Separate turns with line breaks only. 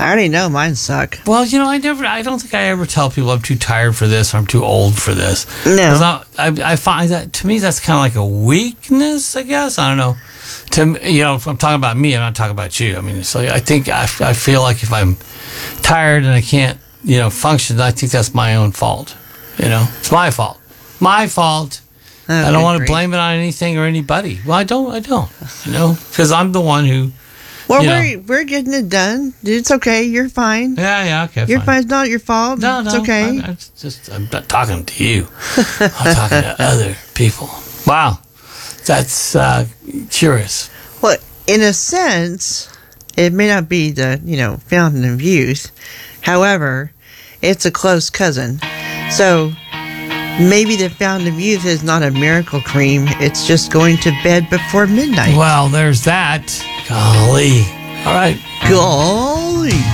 I already know mine suck.
Well, I don't think I ever tell people I'm too tired for this or I'm too old for this.
No.
I find that, to me, that's kind of like a weakness, I guess. I don't know. If I'm talking about me, I'm not talking about you. I mean, so I think I feel like if I'm tired and I can't, function, I think that's my own fault. It's my fault. My fault.
Oh,
I don't want to blame it on anything or anybody. Well, I don't, because I'm the one who.
Well, we're getting it done. It's okay. You're fine.
Yeah, okay.
You're fine. It's not your fault.
No,
it's okay.
I'm not talking to you. I'm talking to other people. Wow. That's curious.
Well, in a sense, it may not be the, fountain of youth. However, it's a close cousin. So maybe the fountain of youth is not a miracle cream. It's just going to bed before midnight.
Well, there's that. Golly. All right.
Golly.